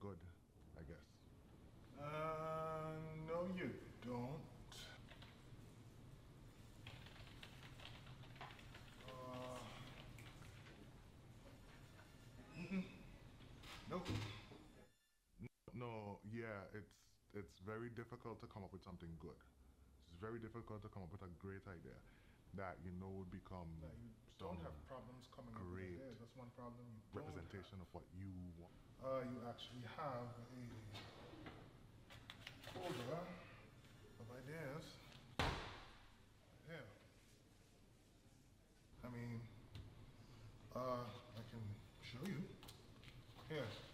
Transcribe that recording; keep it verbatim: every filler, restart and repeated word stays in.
good, I guess. Uh, no you don't. Uh, mm-mm. Nope. No, yeah, it's it's very difficult to come up with something good. It's very difficult to come up with a great idea that you know would become Now you don't have some problems coming up with great ideas. That's one problem you don't representation have. of what you want. Uh, you actually have a folder of ideas. Yeah. I mean, uh, I can show you. Here.